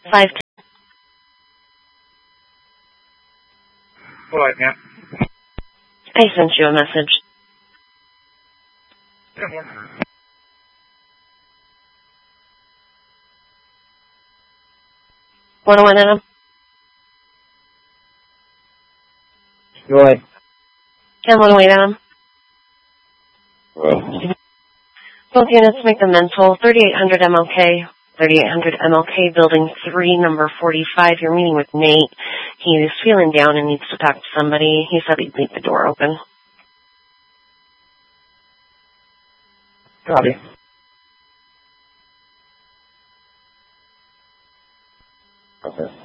5. What, yeah? I sent you a message. Want to win Adam? Go ahead. 10-1 Adam. Well. Both units make the mental 3800 MLK. 3800 MLK, Building 3, number 45. You're meeting with Nate. He's feeling down and needs to talk to somebody. He said he'd leave the door open. Copy. Okay.